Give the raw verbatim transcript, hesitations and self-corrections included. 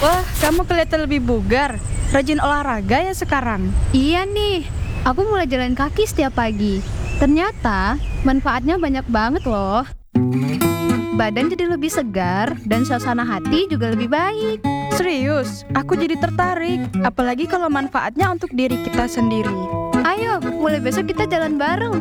Wah, kamu kelihatan lebih bugar. Rajin olahraga ya sekarang. Iya nih, aku mulai jalan kaki setiap pagi. Ternyata manfaatnya banyak banget loh. Badan jadi lebih segar dan suasana hati juga lebih baik. Serius, aku jadi tertarik. Apalagi kalau manfaatnya untuk diri kita sendiri. Ayo, mulai besok kita jalan bareng.